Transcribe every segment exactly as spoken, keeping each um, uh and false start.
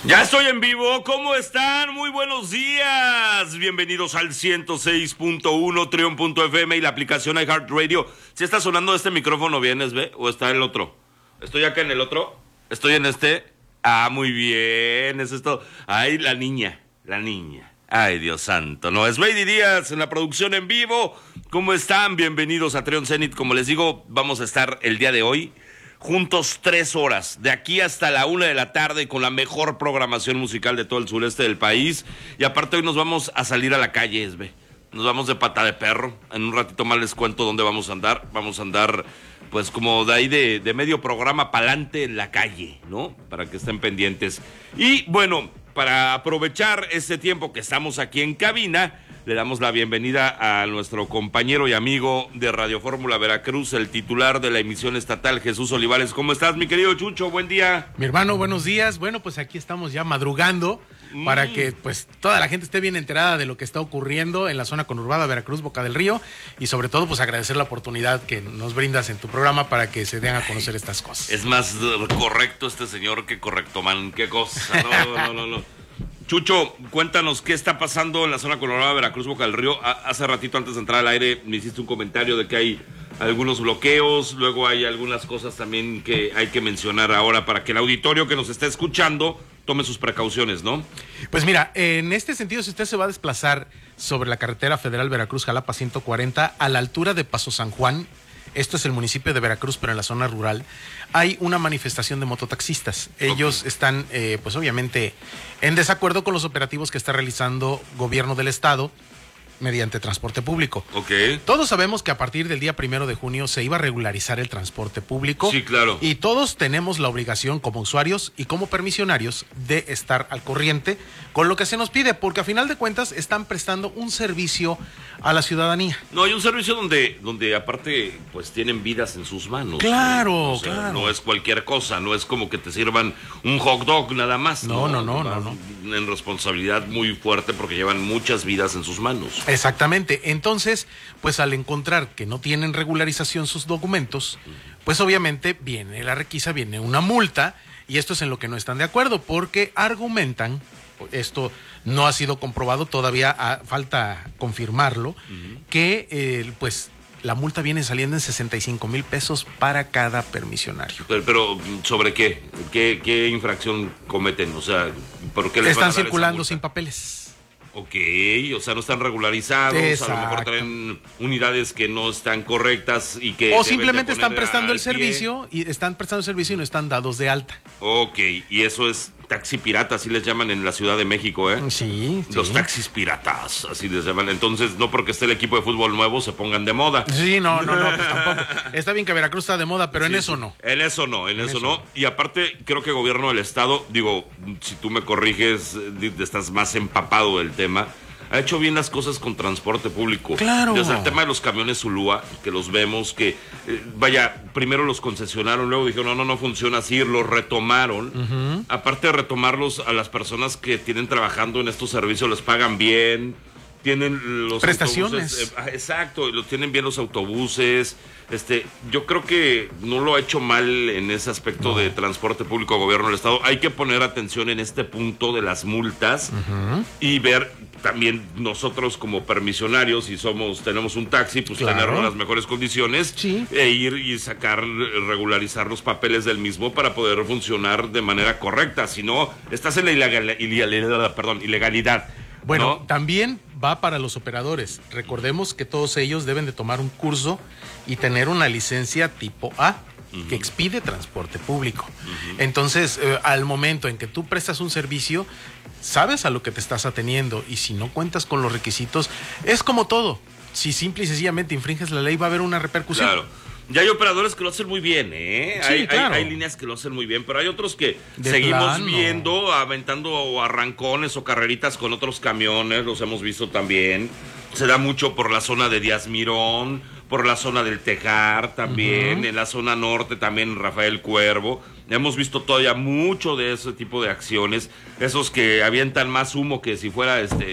Ya estoy en vivo, ¿cómo están? Muy buenos días. Bienvenidos al ciento seis punto uno Trión punto F M y la aplicación iHeartRadio. ¿Sí está sonando este micrófono bien, Esbe? ¿O está el otro? ¿Estoy acá en el otro? ¿Estoy en este? Ah, muy bien, eso es todo. Ay, la niña, la niña. Ay, Dios santo. No, es Lady Díaz en la producción en vivo. ¿Cómo están? Bienvenidos a Trión Zenit. Como les digo, vamos a estar el día de hoy juntos tres horas, de aquí hasta la una de la tarde, con la mejor programación musical de todo el sureste del país. Y aparte hoy nos vamos a salir a la calle, Esbe. Nos vamos de pata de perro. En un ratito más les cuento dónde vamos a andar. Vamos a andar, pues, como de ahí de, de medio programa pa'lante en la calle, ¿no? Para que estén pendientes. Y, bueno, para aprovechar este tiempo que estamos aquí en cabina, le damos la bienvenida a nuestro compañero y amigo de Radio Fórmula Veracruz, el titular de la emisión estatal, Jesús Olivares. ¿Cómo estás, mi querido Chucho? Buen día. Mi hermano, buenos días. Bueno, pues aquí estamos ya madrugando mm. para que pues toda la gente esté bien enterada de lo que está ocurriendo en la zona conurbada Veracruz, Boca del Río, y sobre todo pues agradecer la oportunidad que nos brindas en tu programa para que se den a conocer estas cosas. Es más correcto este señor que correcto, man. Qué cosa. No, no, no, no. Chucho, cuéntanos qué está pasando en la zona conurbada Veracruz, Boca del Río. Hace ratito, antes de entrar al aire, me hiciste un comentario de que hay algunos bloqueos, luego hay algunas cosas también que hay que mencionar ahora para que el auditorio que nos está escuchando tome sus precauciones, ¿no? Pues mira, en este sentido, si usted se va a desplazar sobre la carretera federal Veracruz-Jalapa ciento cuarenta a la altura de Paso San Juan, esto es el municipio de Veracruz, pero en la zona rural, hay una manifestación de mototaxistas. Ellos okay. están, eh, pues obviamente, en desacuerdo con los operativos que está realizando gobierno del estado mediante transporte público. Okay. Todos sabemos que a partir del día primero de junio se iba a regularizar el transporte público. Sí, claro. Y todos tenemos la obligación como usuarios y como permisionarios de estar al corriente con lo que se nos pide, porque a final de cuentas están prestando un servicio a la ciudadanía. No, hay un servicio donde, donde aparte, pues tienen vidas en sus manos. Claro, ¿no? O sea, claro. No es cualquier cosa, no es como que te sirvan un hot dog nada más. No, no, no, no, no. no. En responsabilidad muy fuerte porque llevan muchas vidas en sus manos. Exactamente. Entonces, pues al encontrar que no tienen regularización sus documentos, pues obviamente viene la requisa, viene una multa, y esto es en lo que no están de acuerdo, porque argumentan, esto no ha sido comprobado, todavía a, falta confirmarlo, uh-huh. que eh, pues la multa viene saliendo en sesenta y cinco mil pesos para cada permisionario. Pero, pero ¿sobre qué? qué? ¿Qué infracción cometen? O sea, ¿por qué les Están van a dar circulando sin papeles. Ok, o sea, no están regularizados, Exacto. A lo mejor traen unidades que no están correctas y que... O simplemente de están prestando el pie. servicio y están prestando el servicio y no están dados de alta. Ok, y eso es taxi pirata, así les llaman en la Ciudad de México, ¿eh? Sí, Los sí. taxis piratas, así les llaman. Entonces, no porque esté el equipo de fútbol nuevo se pongan de moda. Sí, no, no, no, pues tampoco. Está bien que Veracruz está de moda, pero sí, en eso no. En eso no, en, en eso, eso no. Y aparte, creo que el gobierno del estado, digo, si tú me corriges, estás más empapado del tema, ha hecho bien las cosas con transporte público. Claro. Desde el tema de los camiones Zulúa, que los vemos, que, eh, vaya, primero los concesionaron, luego dijeron, no, no, no funciona así, los retomaron. Uh-huh. Aparte de retomarlos, a las personas que tienen trabajando en estos servicios les pagan bien, tienen los prestaciones. Eh, exacto, los tienen bien los autobuses. Este, yo creo que no lo ha hecho mal en ese aspecto no. de transporte público gobierno del estado. Hay que poner atención en este punto de las multas uh-huh. y ver también nosotros como permisionarios, si somos, tenemos un taxi, pues claro. tenerlo en las mejores condiciones sí. e ir y sacar, regularizar los papeles del mismo para poder funcionar de manera correcta. Si no, estás en la ilegal, ilegalidad, perdón, ilegalidad. Bueno, ¿no? También va para los operadores. Recordemos que todos ellos deben de tomar un curso y tener una licencia tipo A, uh-huh. que expide transporte público. Uh-huh. Entonces, eh, al momento en que tú prestas un servicio, sabes a lo que te estás ateniendo, y si no cuentas con los requisitos, es como todo. Si simple y sencillamente infringes la ley, va a haber una repercusión. Claro. Ya hay operadores que lo hacen muy bien, ¿eh? Sí, hay, claro. hay, hay líneas que lo hacen muy bien, pero hay otros que de seguimos plano. viendo, aventando arrancones o carreritas con otros camiones, los hemos visto también. Se da mucho por la zona de Díaz Mirón, por la zona del Tejar también, uh-huh. en la zona norte también Rafael Cuervo. Hemos visto todavía mucho de ese tipo de acciones, esos que avientan más humo que si fuera este...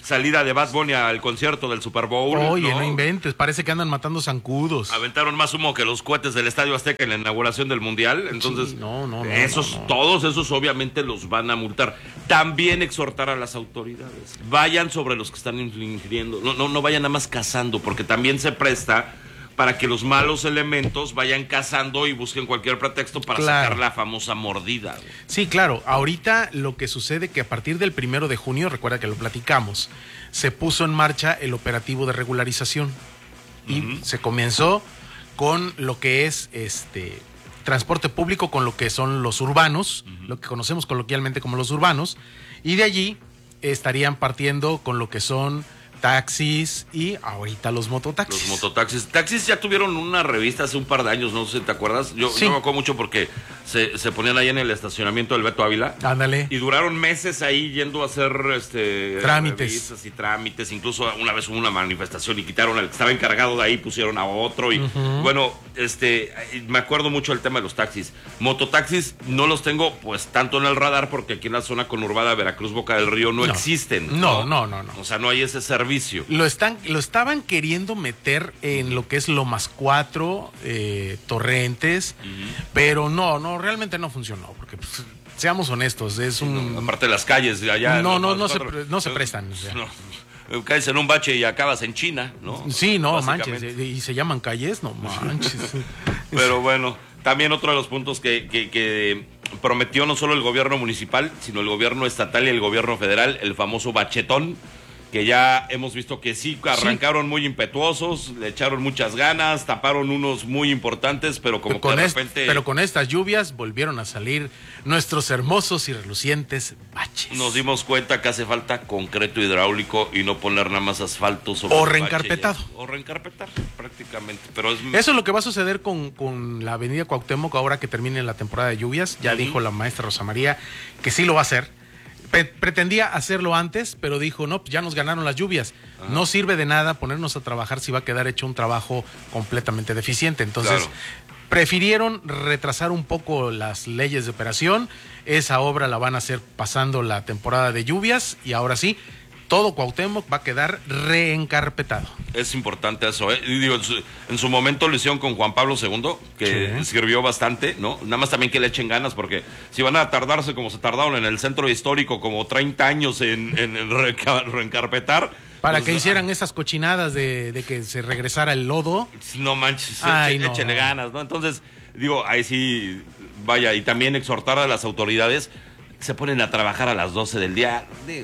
salida de Bad Bunny al concierto del Super Bowl. Oye, ¿no? no inventes, parece que andan matando zancudos. Aventaron más humo que los cohetes del Estadio Azteca en la inauguración del Mundial. Entonces, Sí, no, no, no, esos, no, no. todos esos obviamente los van a multar. También exhortar a las autoridades. Vayan sobre los que están infringiendo. No, no, no vayan nada más cazando, porque también se presta para que los malos elementos vayan cazando y busquen cualquier pretexto para Claro. sacar la famosa mordida. Sí, claro. Ahorita lo que sucede que a partir del primero de junio, recuerda que lo platicamos, se puso en marcha el operativo de regularización y Ujú. se comenzó con lo que es este transporte público, con lo que son los urbanos, lo que conocemos coloquialmente como los urbanos, y de allí estarían partiendo con lo que son taxis y ahorita los mototaxis. Los mototaxis. Taxis ya tuvieron una revista hace un par de años, no sé si te acuerdas. Yo, Sí. yo me acuerdo mucho porque se, se ponían ahí en el estacionamiento del Beto Ávila. Ándale. Y duraron meses ahí yendo a hacer este Trámites. revistas y trámites. Incluso una vez hubo una manifestación y quitaron al que estaba encargado de ahí, pusieron a otro. Y Ujú. bueno, este me acuerdo mucho del tema de los taxis. Mototaxis no los tengo pues tanto en el radar porque aquí en la zona conurbada Veracruz, Boca del Río no, No. existen. No, no, no, no. O sea, no hay ese servicio. Lo están, lo estaban queriendo meter en lo que es lo más cuatro, eh, Torrentes, pero no, no, realmente no funcionó, porque pues, seamos honestos, es un... Aparte de las calles de allá. No, los no, no se cuatro- pre- no se prestan, o sea. No. Caes en un bache y acabas en China, ¿no? Sí, no, Básicamente. manches, y se llaman calles, no manches. Pero bueno, también otro de los puntos que, que, que prometió no solo el gobierno municipal, sino el gobierno estatal y el gobierno federal, el famoso bachetón, que ya hemos visto que sí, arrancaron muy impetuosos, le echaron muchas ganas, taparon unos muy importantes, pero como con que de est- repente pero con estas lluvias volvieron a salir nuestros hermosos y relucientes baches. nos dimos cuenta que hace falta concreto hidráulico y no poner nada más asfalto sobre O el bache reencarpetado. ya. O reencarpetar, prácticamente. Pero es Eso es lo que va a suceder con, con la avenida Cuauhtémoc ahora que termine la temporada de lluvias. Ya Ujú. dijo la maestra Rosa María que sí lo va a hacer. Pe- pretendía hacerlo antes, pero dijo, no, pues ya nos ganaron las lluvias. Ajá. No sirve de nada ponernos a trabajar si va a quedar hecho un trabajo completamente deficiente. Entonces, Claro. prefirieron retrasar un poco las leyes de operación. Esa obra la van a hacer pasando la temporada de lluvias y ahora sí, todo Cuauhtémoc va a quedar reencarpetado. Es importante eso, ¿eh? Y digo, en, su, en su momento lo hicieron con Juan Pablo segundo, que Sí. sirvió bastante, ¿no? Nada más también que le echen ganas, porque si van a tardarse como se tardaron en el centro histórico, como treinta años en, en, en reenca- reencarpetar. Para pues, que hicieran esas cochinadas de, de que se regresara el lodo. No manches, Ay, echen- no. échenle ganas, ¿no? Entonces, digo, ahí sí, vaya, y también exhortar a las autoridades, se ponen a trabajar a las doce del día. Digo,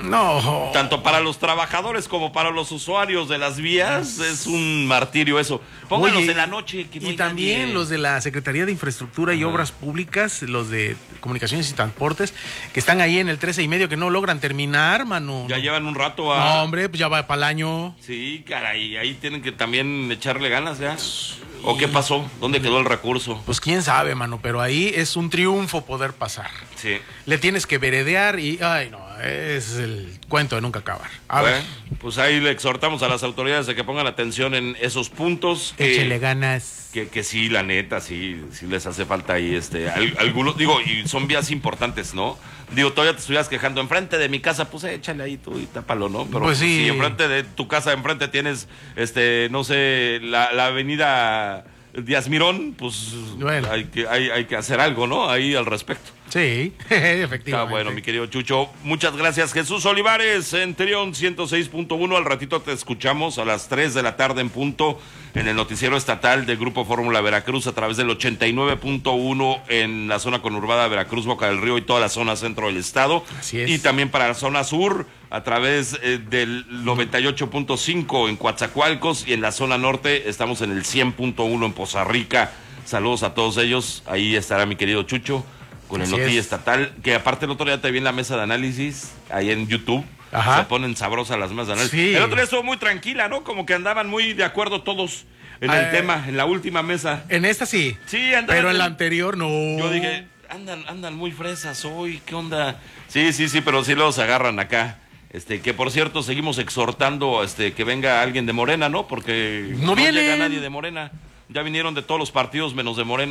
No. tanto para los trabajadores como para los usuarios de las vías es un martirio eso. Pónganlos Oye, en la noche. Que no y hay también nadie. los de la Secretaría de Infraestructura y Ajá. Obras Públicas, los de Comunicaciones y Transportes, que están ahí en el trece y medio, que no logran terminar, mano. Ya no. llevan un rato a... No, hombre, pues ya va para el año. Sí, caray, ahí tienen que también echarle ganas ya. ¿O qué pasó? ¿Dónde quedó el recurso? Pues quién sabe, mano, pero ahí es un triunfo poder pasar. Sí. Le tienes que veredear y, ay, no, es el cuento de nunca acabar. A Bueno, ver, pues ahí le exhortamos a las autoridades a que pongan atención en esos puntos. que- échele ganas. Que, que sí, la neta, sí, sí les hace falta ahí, este, al- algunos, digo, y son vías importantes, ¿no? Digo, todavía te estuvieras quejando enfrente de mi casa, pues échale ahí tú y tápalo, ¿no? Pero Pues sí. si enfrente de tu casa, enfrente tienes, este, no sé, la, la avenida Díaz Mirón, pues Bueno. hay, que, hay, hay que hacer algo, ¿no? Ahí al respecto. Sí, Está efectivamente. bueno, mi querido Chucho. Muchas gracias, Jesús Olivares, en Trión ciento seis punto uno. Al ratito te escuchamos a las tres de la tarde en punto en el noticiero estatal del Grupo Fórmula Veracruz a través del ochenta y nueve punto uno en la zona conurbada de Veracruz, Boca del Río y toda la zona centro del estado. Así es. Y también para la zona sur a través eh, del noventa y ocho punto cinco en Coatzacoalcos y en la zona norte estamos en el cien punto uno en Poza Rica. Saludos a todos ellos. Ahí estará mi querido Chucho con el Así Noti es. Estatal, que aparte el otro día te vi en la mesa de análisis, ahí en YouTube. Ajá. Se ponen sabrosas las mesas de análisis. Sí. El otro día estuvo muy tranquila, ¿no? Como que andaban muy de acuerdo todos en el Eh, tema, en la última mesa. En esta sí. Sí, andaban. Pero en la anterior no. Yo dije, andan, andan muy fresas hoy, ¿qué onda? Sí, sí, sí, pero sí luego se agarran acá. Este, que por cierto, seguimos exhortando este, que venga alguien de Morena, ¿no? Porque No vienen. llega nadie de Morena. Ya vinieron de todos los partidos menos de Morena.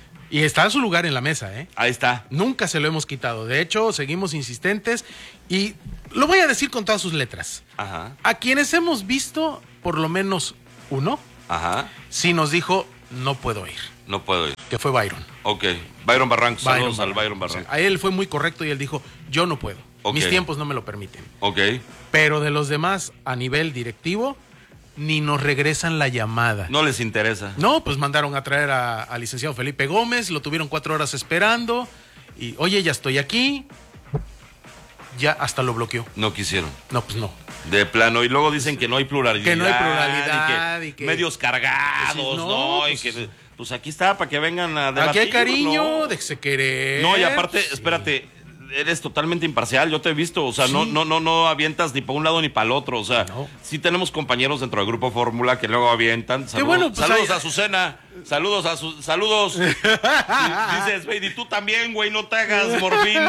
Y está a su lugar en la mesa, ¿eh? Ahí está. Nunca se lo hemos quitado. De hecho, seguimos insistentes y lo voy a decir con todas sus letras. Ajá. A quienes hemos visto, por lo menos uno, Ajá. sí nos dijo, no puedo ir. No puedo ir. Que fue Byron. Ok. Byron Barranco. Byron Saludos al Byron O sea, Barranco. a él fue muy correcto y él dijo, yo no puedo. Ok. Mis tiempos no me lo permiten. Ok. Pero de los demás, a nivel directivo, ni nos regresan la llamada. No les interesa. No, pues mandaron a traer a- al licenciado Felipe Gómez, lo tuvieron cuatro horas esperando y, oye, ya estoy aquí. Ya hasta lo bloqueó. No quisieron. No, pues no. De plano. Y luego dicen que no hay pluralidad. Que no hay pluralidad Y que, y que- medios cargados, Sí, no, ¿no? pues- y que, pues aquí está, para que vengan a debatir. Aquí hay cariño, ¿no? déjese querer. No, y aparte, Sí. espérate, eres totalmente imparcial, yo te he visto, o sea, Sí. no, no, no, no avientas ni para un lado ni para el otro, o sea, No. sí tenemos compañeros dentro del grupo Fórmula que luego avientan. Saludos, bueno, pues saludos hay- a Azucena, saludos a su, saludos. Sí, dices, güey, y tú también, güey, no te hagas, morfín.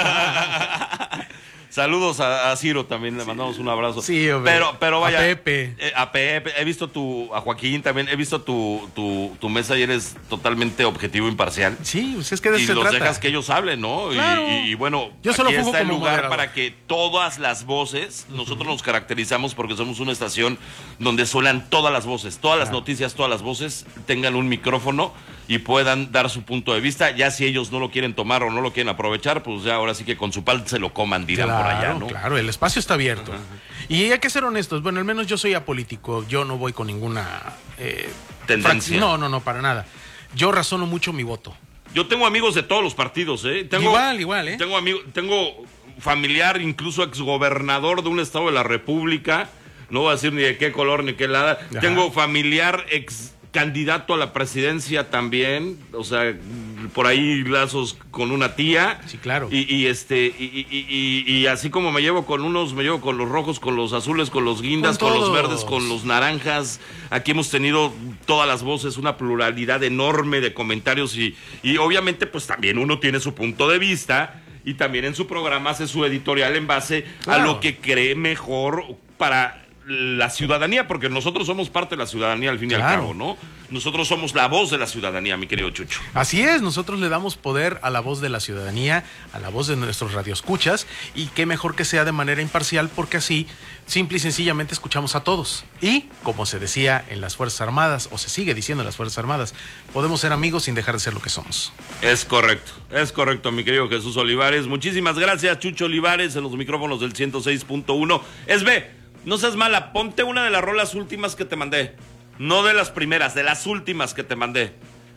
Saludos a, a Ciro también, le mandamos un abrazo. Sí, hombre. Pero, pero vaya. A Pepe. eh, a Pepe, he visto tu, a Joaquín también, he visto tu, tu, tu mesa y eres totalmente objetivo, imparcial. Sí, pues es que de Y eso se los trata. dejas que ellos hablen, ¿no? Y- Claro. Y, y bueno, Yo solo aquí funjo está el como lugar moderador. para que todas las voces, nosotros nos caracterizamos porque somos una estación donde suenan todas las voces, todas las Claro. noticias, todas las voces, tengan un micrófono y puedan dar su punto de vista. Ya si ellos no lo quieren tomar o no lo quieren aprovechar, pues ya ahora sí que con su pal se lo coman, dirán por allá, ¿no? Claro, el espacio está abierto. Y hay que ser honestos. Bueno, al menos yo soy apolítico. Yo no voy con ninguna eh, Tendencia. frac- No, no, no, para nada. Yo razono mucho mi voto. Yo tengo amigos de todos los partidos, ¿eh? Tengo, Igual, igual, ¿eh? Tengo amigo, tengo familiar, incluso exgobernador de un estado de la República. No voy a decir ni de qué color ni qué nada. Ajá. Tengo familiar ex candidato a la presidencia también. O sea, por ahí lazos con una tía. Sí, claro. Y, y este, y, y- y- y así como me llevo con unos, me llevo con los rojos, con los azules, con los guindas, Con con, los todos. verdes, con los naranjas. Aquí hemos tenido todas las voces, una pluralidad enorme de comentarios y, y obviamente pues también uno tiene su punto de vista y también en su programa hace su editorial en base Claro. a lo que cree mejor para la ciudadanía, porque nosotros somos parte de la ciudadanía al fin y al Claro. cabo, ¿no? Nosotros somos la voz de la ciudadanía, mi querido Chucho. Así es, nosotros le damos poder a la voz de la ciudadanía, a la voz de nuestros radioescuchas, y qué mejor que sea de manera imparcial, porque así, simple y sencillamente, escuchamos a todos. Y, como se decía en las Fuerzas Armadas, o se sigue diciendo en las Fuerzas Armadas, podemos ser amigos sin dejar de ser lo que somos. Es correcto, es correcto, mi querido Jesús Olivares. Muchísimas gracias, Chucho Olivares, en los micrófonos del ciento seis punto uno. Es B, no seas mala, ponte una de las rolas últimas que te mandé. No de las primeras, de las últimas que te mandé.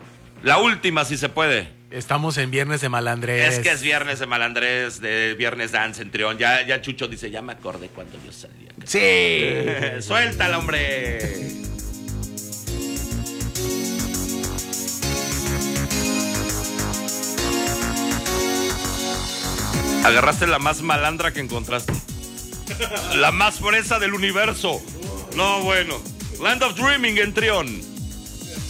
La última, si se puede. Estamos en Viernes de Malandrés. Es que es viernes de Malandrés, de Viernes Dance en Trión. Ya, ya Chucho dice, ya me acordé cuando yo salía. Sí. Suéltala, hombre. Agarraste la más malandra que encontraste. La más fresa del universo. No, bueno. Land of Dreaming en Trión.